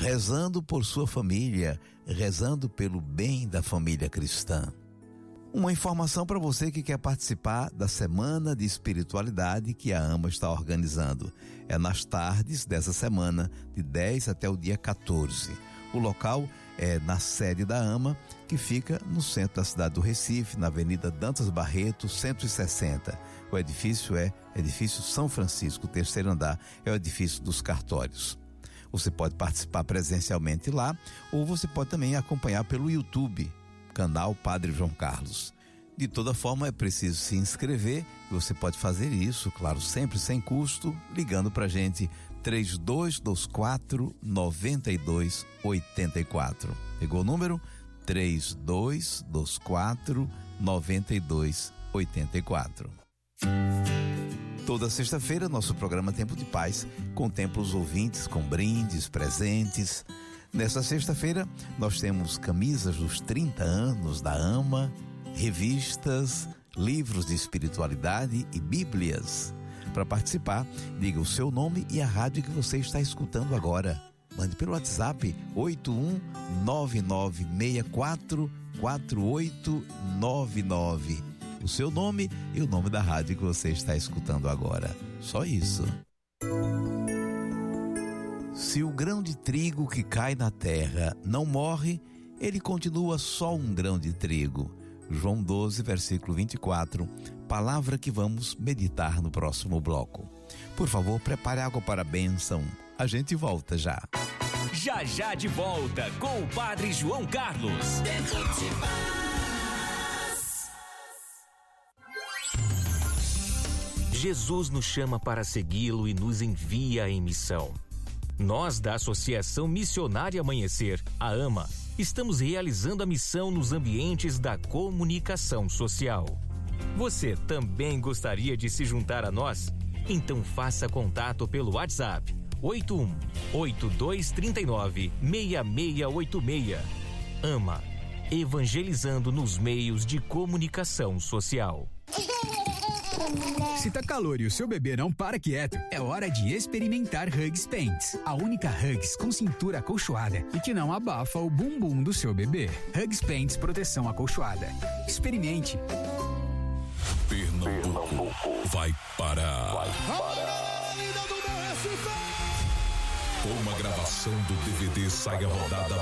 rezando por sua família, rezando pelo bem da família cristã. Uma informação para você que quer participar da Semana de Espiritualidade que a AMA está organizando. É nas tardes dessa semana, de 10 até o dia 14. O local é na sede da AMA, que fica no centro da cidade do Recife, na Avenida Dantas Barreto, 160. O edifício é Edifício São Francisco, o terceiro andar, é o edifício dos cartórios. Você pode participar presencialmente lá, ou você pode também acompanhar pelo YouTube, canal Padre João Carlos. De toda forma, é preciso se inscrever, e você pode fazer isso, claro, sempre sem custo, ligando pra gente 3224-9284. Pegou o número? 3224-9284. Toda sexta-feira, nosso programa Tempo de Paz contempla os ouvintes com brindes, presentes. Nesta sexta-feira, nós temos camisas dos 30 anos da AMA, revistas, livros de espiritualidade e bíblias. Para participar, diga o seu nome e a rádio que você está escutando agora. Mande pelo WhatsApp 8199644899. O seu nome e o nome da rádio que você está escutando agora. Só isso. Se o grão de trigo que cai na terra não morre, ele continua só um grão de trigo. João 12, versículo 24, palavra que vamos meditar no próximo bloco. Por favor, prepare água para a bênção. A gente volta já. Já já de volta com o Padre João Carlos. Jesus nos chama para segui-lo e nos envia em missão. Nós, da Associação Missionária Amanhecer, a AMA, estamos realizando a missão nos ambientes da comunicação social. Você também gostaria de se juntar a nós? Então faça contato pelo WhatsApp 81-8239-6686. AMA, evangelizando nos meios de comunicação social. Se tá calor e o seu bebê não para quieto, é hora de experimentar Huggies Pants. A única Huggies com cintura acolchoada e que não abafa o bumbum do seu bebê. Huggies Pants proteção acolchoada. Experimente. Pernambuco vai parar. Com uma gravação do DVD Sai a Rodada